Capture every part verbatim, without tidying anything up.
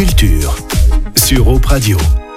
Culture sur Hope Radio.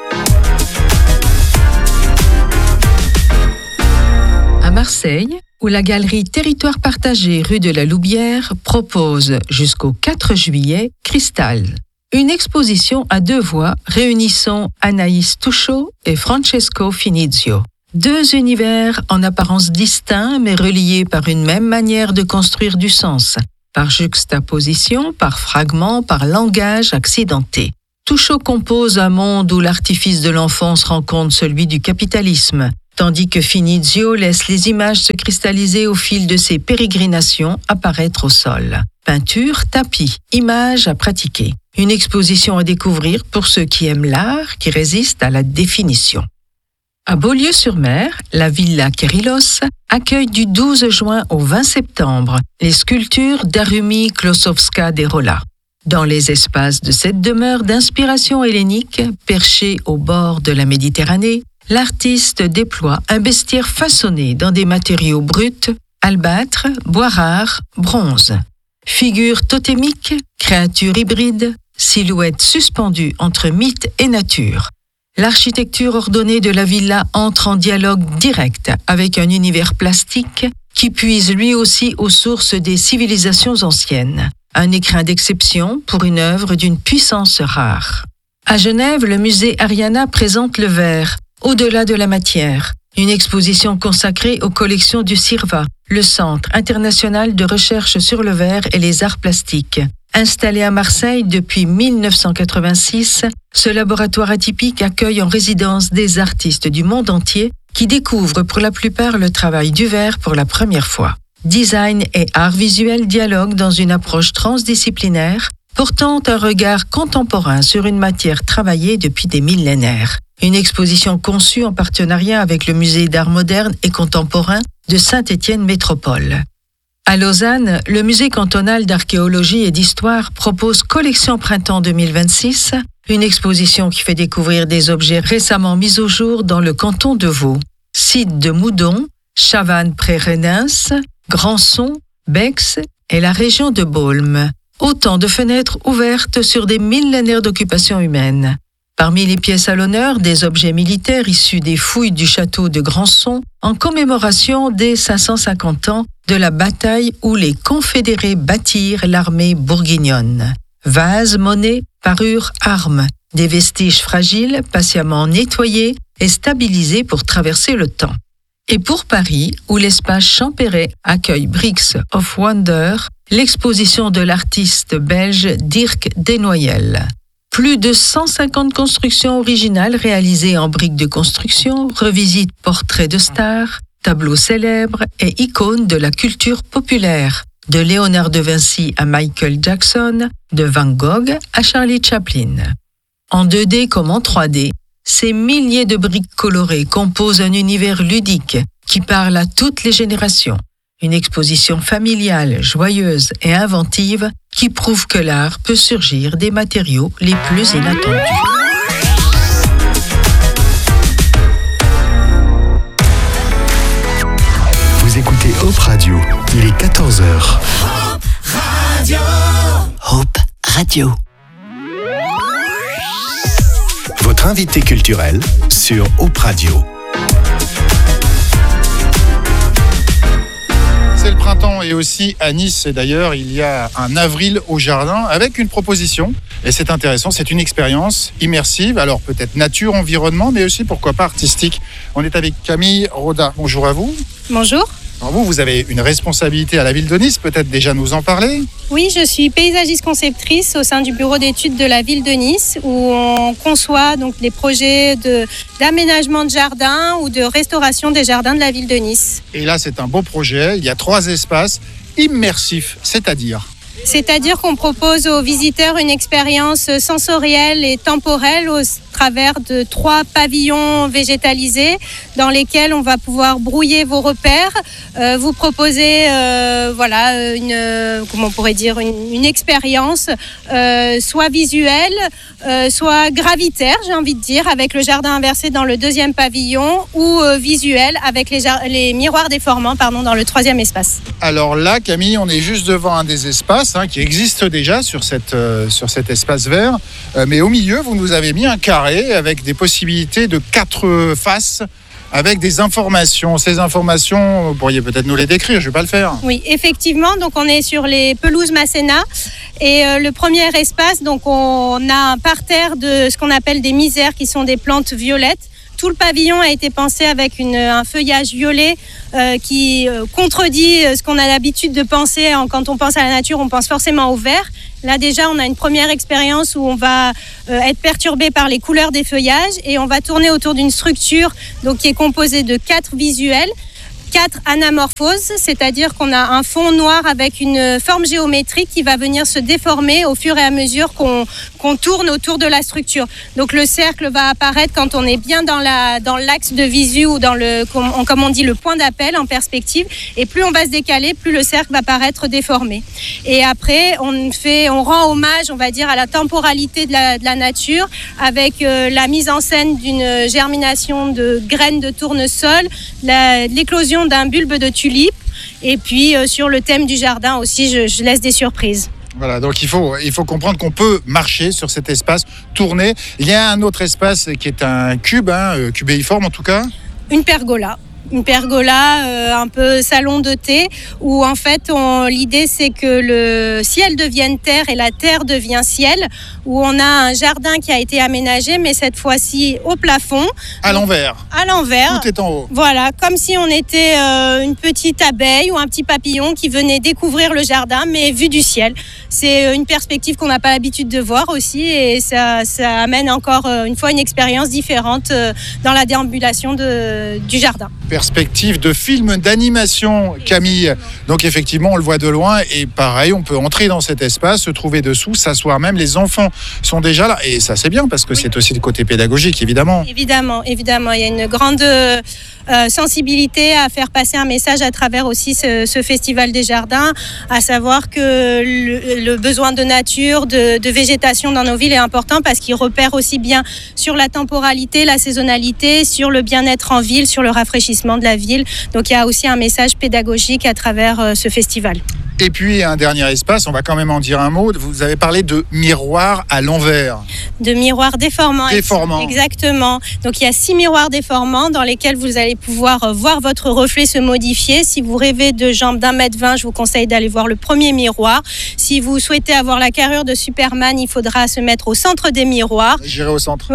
À Marseille, où la galerie Territoire Partagé rue de la Loubière propose jusqu'au quatre juillet Cristal, une exposition à deux voix réunissant Anaïs Touchot et Francesco Finizio. Deux univers en apparence distincts mais reliés par une même manière de construire du sens, par juxtaposition, par fragments, par langage accidenté. Touchot compose un monde où l'artifice de l'enfance rencontre celui du capitalisme, tandis que Finizio laisse les images se cristalliser au fil de ses pérégrinations apparaître au sol. Peinture, tapis, images à pratiquer. Une exposition à découvrir pour ceux qui aiment l'art, qui résiste à la définition. À Beaulieu-sur-Mer, la Villa Kerylos accueille du douze juin au vingt septembre les sculptures d'Arumi Klosowska-Derola. Dans les espaces de cette demeure d'inspiration hellénique, perchée au bord de la Méditerranée, l'artiste déploie un bestiaire façonné dans des matériaux bruts, albâtre, bois rare, bronze. Figures totémiques, créatures hybrides, silhouettes suspendues entre mythe et nature. L'architecture ordonnée de la villa entre en dialogue direct avec un univers plastique qui puise lui aussi aux sources des civilisations anciennes. Un écrin d'exception pour une œuvre d'une puissance rare. À Genève, le musée Ariana présente le verre, au-delà de la matière, une exposition consacrée aux collections du CIRVA, le Centre international de recherche sur le verre et les arts plastiques. Installé à Marseille depuis mille neuf cent quatre-vingt-six, ce laboratoire atypique accueille en résidence des artistes du monde entier qui découvrent pour la plupart le travail du verre pour la première fois. Design et art visuel dialoguent dans une approche transdisciplinaire, portant un regard contemporain sur une matière travaillée depuis des millénaires. Une exposition conçue en partenariat avec le Musée d'art moderne et contemporain de Saint-Étienne Métropole. À Lausanne, le Musée cantonal d'archéologie et d'histoire propose Collection Printemps deux mille vingt-six, une exposition qui fait découvrir des objets récemment mis au jour dans le canton de Vaud. Sites de Moudon, Chavannes-près-Renens, Grandson, Bex et la région de Baulmes. Autant de fenêtres ouvertes sur des millénaires d'occupation humaine. Parmi les pièces à l'honneur, des objets militaires issus des fouilles du château de Grandson en commémoration des cinq cent cinquante ans de la bataille où les confédérés bâtirent l'armée bourguignonne. Vases, monnaies, parures, armes, des vestiges fragiles, patiemment nettoyés et stabilisés pour traverser le temps. Et pour Paris, où l'espace Champéret accueille Bricks of Wonder, l'exposition de l'artiste belge Dirk Desnoyelles. Plus de cent cinquante constructions originales réalisées en briques de construction, revisites portraits de stars, tableaux célèbres et icônes de la culture populaire, de Léonard de Vinci à Michael Jackson, de Van Gogh à Charlie Chaplin. En deux D comme en trois D, ces milliers de briques colorées composent un univers ludique qui parle à toutes les générations. Une exposition familiale, joyeuse et inventive qui prouve que l'art peut surgir des matériaux les plus inattendus. Vous écoutez Hope Radio, il est quatorze heures. Hope Radio. Hope Radio. Votre invité culturel sur Hope Radio. C'est le printemps et aussi à Nice. Et d'ailleurs, il y a un avril au jardin avec une proposition. Et c'est intéressant, c'est une expérience immersive. Alors peut-être nature, environnement, mais aussi pourquoi pas artistique. On est avec Camille Roda. Bonjour à vous. Bonjour. Alors vous, vous avez une responsabilité à la ville de Nice, peut-être déjà nous en parler? Oui, je suis paysagiste conceptrice au sein du bureau d'études de la ville de Nice où on conçoit donc les projets de, d'aménagement de jardins ou de restauration des jardins de la ville de Nice. Et là, c'est un beau projet. Il y a trois espaces immersifs, c'est-à-dire? C'est-à-dire qu'on propose aux visiteurs une expérience sensorielle et temporelle au travers de trois pavillons végétalisés dans lesquels on va pouvoir brouiller vos repères, euh, vous proposer euh, voilà, une, euh, comment on pourrait dire, une, une expérience euh, soit visuelle, euh, soit gravitaire, j'ai envie de dire, avec le jardin inversé dans le deuxième pavillon, ou euh, visuel avec les, jar- les miroirs déformants pardon, dans le troisième espace. Alors là, Camille, on est juste devant un des espaces hein, qui existe déjà sur, cette, euh, sur cet espace vert. Euh, mais au milieu, vous nous avez mis un carré avec des possibilités de quatre faces, avec des informations. Ces informations, vous pourriez peut-être nous les décrire, je ne vais pas le faire. Oui, effectivement, donc on est sur les pelouses Masséna. Et euh, le premier espace, donc on a un parterre de ce qu'on appelle des misères, qui sont des plantes violettes. Tout le pavillon a été pensé avec une, un feuillage violet euh, qui euh, contredit ce qu'on a l'habitude de penser. Quand on pense à la nature, on pense forcément au vert. Là déjà, on a une première expérience où on va euh, être perturbé par les couleurs des feuillages et on va tourner autour d'une structure donc, qui est composée de quatre visuels. Quatre anamorphoses, c'est-à-dire qu'on a un fond noir avec une forme géométrique qui va venir se déformer au fur et à mesure qu'on, qu'on tourne autour de la structure. Donc le cercle va apparaître quand on est bien dans, la, dans l'axe de visu ou dans le, comme on, comme on dit, le point d'appel en perspective. Et plus on va se décaler, plus le cercle va paraître déformé. Et après, on, fait, on rend hommage, on va dire, à la temporalité de la, de la nature avec euh, la mise en scène d'une germination de graines de tournesol, la, l'éclosion d'un bulbe de tulipe et puis euh, sur le thème du jardin aussi je, je laisse des surprises. Voilà, donc il faut, il faut comprendre qu'on peut marcher sur cet espace, tourner. Il y a un autre espace qui est un cube, hein, cubéiforme en tout cas. Une pergola. Une pergola, euh, un peu salon de thé, où en fait on, l'idée c'est que le ciel devienne terre et la terre devient ciel, où on a un jardin qui a été aménagé, mais cette fois-ci au plafond. À l'envers. À l'envers. Tout est en haut. Voilà, comme si on était euh, une petite abeille ou un petit papillon qui venait découvrir le jardin, mais vu du ciel. C'est une perspective qu'on n'a pas l'habitude de voir aussi, et ça, ça amène encore euh, une fois une expérience différente euh, dans la déambulation de, du jardin. Perspective de film d'animation, Camille. Donc effectivement, on le voit de loin et pareil, on peut entrer dans cet espace, se trouver dessous, s'asseoir même. Les enfants sont déjà là et ça c'est bien parce que oui. C'est aussi le côté pédagogique, évidemment. Évidemment, évidemment. Il y a une grande euh, sensibilité à faire passer un message à travers aussi ce, ce festival des jardins, à savoir que le, le besoin de nature, de, de végétation dans nos villes est important parce qu'il repère aussi bien sur la temporalité, la saisonnalité, sur le bien-être en ville, sur le rafraîchissement de la ville. Donc il y a aussi un message pédagogique à travers euh, ce festival. Et puis un dernier espace, on va quand même en dire un mot. Vous avez parlé de miroirs à l'envers. De miroirs déformants. Déformants. Exactement. Donc il y a six miroirs déformants dans lesquels vous allez pouvoir voir votre reflet se modifier. Si vous rêvez de jambes d'un mètre vingt, je vous conseille d'aller voir le premier miroir. Si vous souhaitez avoir la carrure de Superman, il faudra se mettre au centre des miroirs. J'irai au centre.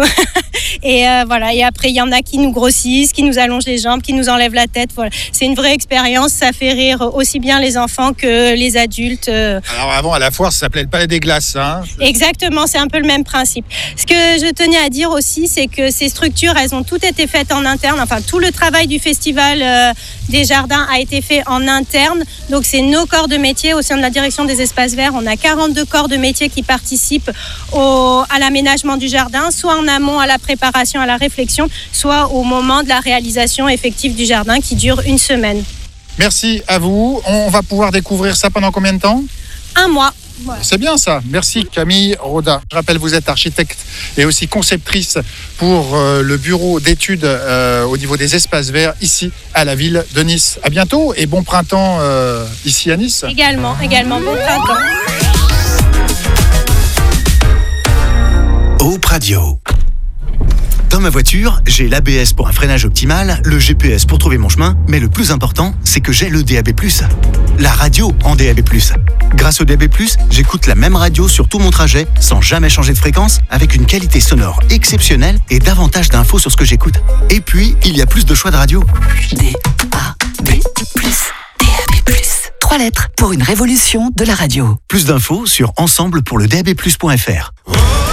Et euh, voilà. Et après, il y en a qui nous grossissent, qui nous allongent les jambes, qui nous enlèvent la tête. Voilà. C'est une vraie expérience. Ça fait rire aussi bien les enfants que les adultes. Alors avant, à la foire, ça s'appelait le Palais des Glaces. Hein. Exactement, c'est un peu le même principe. Ce que je tenais à dire aussi, c'est que ces structures, elles ont toutes été faites en interne. Enfin, tout le travail du Festival euh, des Jardins a été fait en interne. Donc, c'est nos corps de métier au sein de la direction des espaces verts. On a quarante-deux corps de métier qui participent au, à l'aménagement du jardin, soit en amont à la préparation, à la réflexion, soit au moment de la réalisation effective du jardin qui dure une semaine. Merci à vous. On va pouvoir découvrir ça pendant combien de temps ? Un mois. Voilà. C'est bien ça. Merci Camille Roda. Je rappelle, vous êtes architecte et aussi conceptrice pour euh, le bureau d'études euh, au niveau des espaces verts ici à la ville de Nice. À bientôt et bon printemps euh, ici à Nice. Également, également bon printemps. Hope Radio. Dans ma voiture, j'ai l'A B S pour un freinage optimal, le G P S pour trouver mon chemin, mais le plus important, c'est que j'ai le D A B plus. La radio en D A B plus. Grâce au D A B plus, j'écoute la même radio sur tout mon trajet, sans jamais changer de fréquence, avec une qualité sonore exceptionnelle et davantage d'infos sur ce que j'écoute. Et puis, il y a plus de choix de radio. D A B plus. D A B plus. Trois lettres pour une révolution de la radio. Plus d'infos sur ensemble pour le D A B plus point F R.